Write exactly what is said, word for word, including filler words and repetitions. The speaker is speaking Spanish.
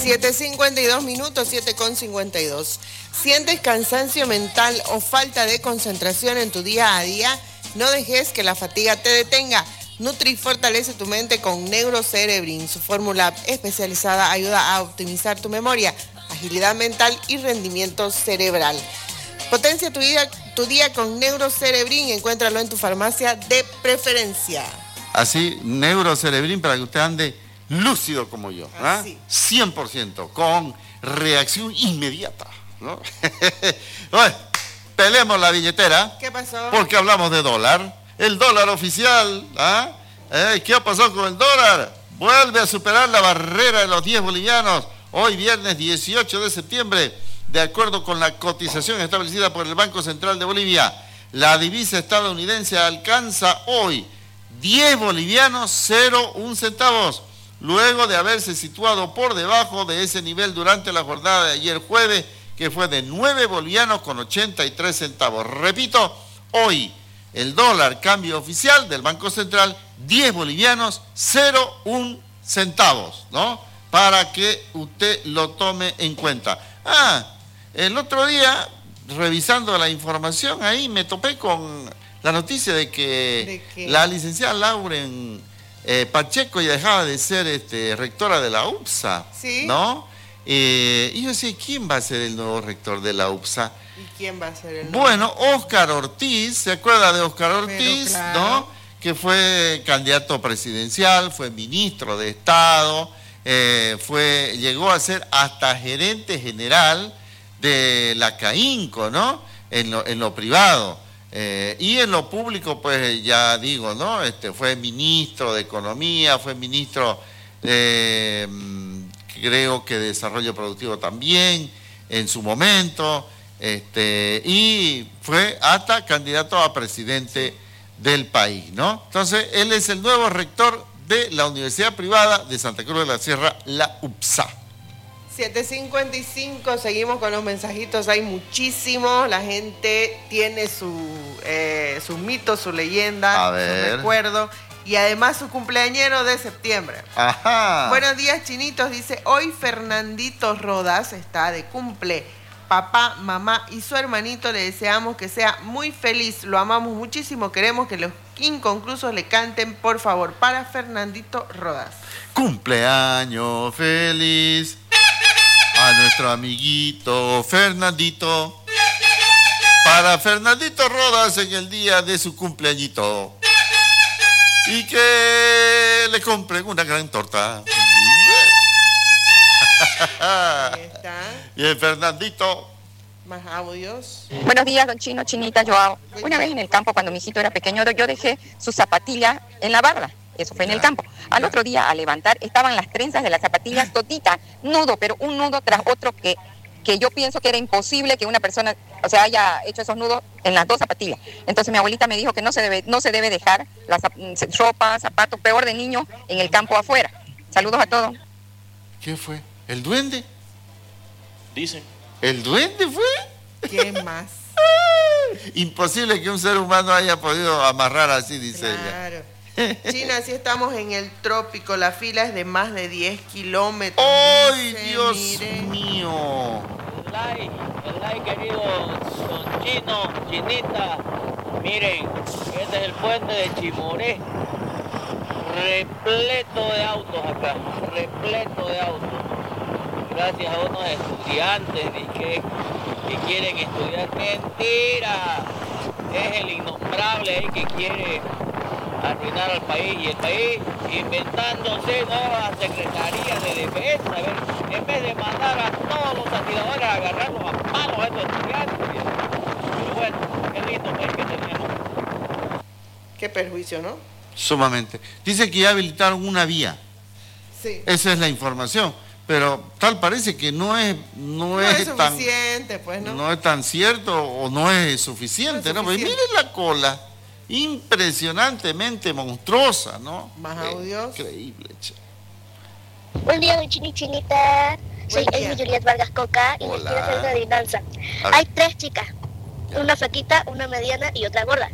siete cincuenta y dos minutos, siete con cincuenta y dos. ¿Sientes cansancio mental o falta de concentración en tu día a día? No dejes que la fatiga te detenga. Nutri fortalece tu mente con Neurocerebrin. Su fórmula especializada ayuda a optimizar tu memoria, agilidad mental y rendimiento cerebral. Potencia tu día, tu día con Neurocerebrin. Encuéntralo en tu farmacia de preferencia. Así, Neurocerebrin para que usted ande lúcido como yo, ¿ah? cien por ciento, con reacción inmediata, ¿no? Oye, pelemos la billetera. ¿Qué pasó? Porque hablamos de dólar. El dólar oficial, ¿ah? ¿Eh? ¿Qué ha pasado con el dólar? Vuelve a superar la barrera de los diez bolivianos, hoy viernes dieciocho de septiembre, de acuerdo con la cotización establecida por el Banco Central de Bolivia. La divisa estadounidense alcanza hoy diez bolivianos, cero coma uno centavos. Luego de haberse situado por debajo de ese nivel durante la jornada de ayer jueves, que fue de nueve bolivianos con ochenta y tres centavos. Repito, hoy el dólar cambio oficial del Banco Central, diez bolivianos, cero coma uno centavos, ¿no? Para que usted lo tome en cuenta. Ah, el otro día, revisando la información ahí, me topé con la noticia de que ¿De la licenciada Lauren Eh, Pacheco ya dejaba de ser este, rectora de la U P S A, ¿sí? ¿No? Eh, y yo decía, ¿quién va a ser el nuevo rector de la U P S A? ¿Y quién va a ser el nuevo? Bueno, Óscar Ortiz, ¿se acuerda de Óscar Ortiz? Claro. ¿No? Que fue candidato presidencial, fue ministro de Estado, eh, fue, llegó a ser hasta gerente general de la CAINCO, ¿no? En lo, en lo privado. Eh, y en lo público, pues ya digo, ¿no? Este, fue ministro de Economía, fue ministro, eh, creo que de Desarrollo Productivo también, en su momento, este, y fue hasta candidato a presidente del país, ¿no? Entonces, él es el nuevo rector de la Universidad Privada de Santa Cruz de la Sierra, la U P S A. siete cincuenta y cinco, seguimos con los mensajitos, hay muchísimos, la gente tiene su, eh, su mito, su leyenda, su recuerdo y además su cumpleañero de septiembre. Ajá. Buenos días, chinitos, dice, hoy Fernandito Rodas está de cumple. Papá, mamá y su hermanito le deseamos que sea muy feliz, lo amamos muchísimo, queremos que los inconclusos le canten, por favor, para Fernandito Rodas. Cumpleaños feliz a nuestro amiguito Fernandito, para Fernandito Rodas en el día de su cumpleañito, y que le compren una gran torta. Ahí está. Y el Fernandito. Más audios. Buenos días, don Chino, Chinita, Joao. Una vez en el campo, cuando mi hijito era pequeño, yo dejé su zapatilla en la barra. Eso fue en el campo. Al otro día, al levantar, estaban las trenzas de las zapatillas toditas, nudo, pero un nudo tras otro que, que yo pienso que era imposible que una persona, o sea, haya hecho esos nudos en las dos zapatillas. Entonces mi abuelita me dijo que no se debe, no se debe dejar la ropa, zapatos, peor de niño, en el campo afuera. Saludos a todos. ¿Qué fue? ¿El duende? Dicen. ¿El duende fue? ¿Qué más? Imposible que un ser humano haya podido amarrar así, dice ella. Claro. China, así estamos en el trópico, la fila es de más de diez kilómetros. ¡Ay, dice, Dios mire. mío! El like, el like, querido don Chino, Chinita. Miren, este es el puente de Chimoré. Repleto de autos acá, repleto de autos. Gracias a unos estudiantes que, que quieren estudiar. ¡Mentira! Es el innombrable ahí que quiere arruinar al país, y el país inventándose nuevas secretarías de defensa, a ver, en vez de mandar a todos los atiradores a agarrarlos a palos a estos estudiantes. Pero bueno, qué lindo país que tenemos. Qué perjuicio, ¿no? Sumamente. Dice que ya habilitaron una vía. Sí. Esa es la información. Pero tal parece que no es no, no es, es suficiente, tan, pues, ¿no? No es tan cierto o no es suficiente, ¿no? Pues miren la cola, impresionantemente monstruosa, ¿no? Más audios. Increíble, che. Buen día, don Chini Chinita. Soy Amy Juliet Vargas Coca y les quiero hacer una adivinanza. Hay tres chicas, una flaquita, una mediana y otra gorda.